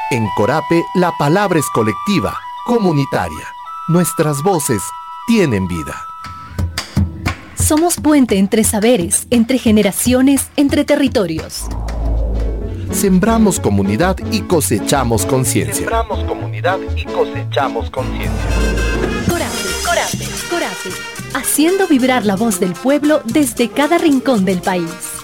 En Corape, la palabra es colectiva, comunitaria. Nuestras voces tienen vida. Somos puente entre saberes, entre generaciones, entre territorios. Sembramos comunidad y cosechamos conciencia. Corape. Haciendo vibrar la voz del pueblo desde cada rincón del país.